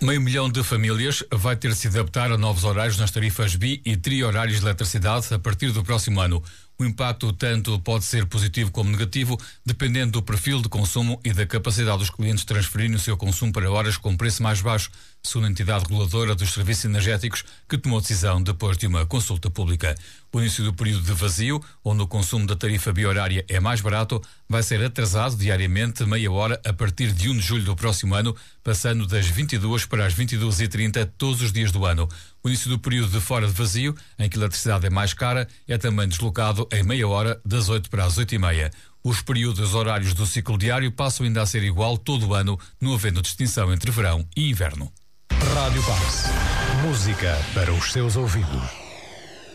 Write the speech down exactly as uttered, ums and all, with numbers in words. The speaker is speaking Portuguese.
Meio milhão de famílias vai ter de se adaptar a novos horários nas tarifas bi e tri-horários de eletricidade a partir do próximo ano. O impacto tanto pode ser positivo como negativo, dependendo do perfil de consumo e da capacidade dos clientes transferirem o seu consumo para horas com preço mais baixo, segundo a entidade reguladora dos serviços energéticos, que tomou decisão depois de uma consulta pública. O início do período de vazio, onde o consumo da tarifa bi-horária é mais barato, vai ser atrasado diariamente meia hora a partir de um de julho do próximo ano, passando das vinte e duas para as vinte e duas e trinta todos os dias do ano. O início do período de fora de vazio, em que a eletricidade é mais cara, é também deslocado em meia hora, das oito para as oito e meia. Os períodos horários do ciclo diário passam ainda a ser igual todo o ano, não havendo distinção entre verão e inverno. Rádio Pax. Música para os seus ouvidos.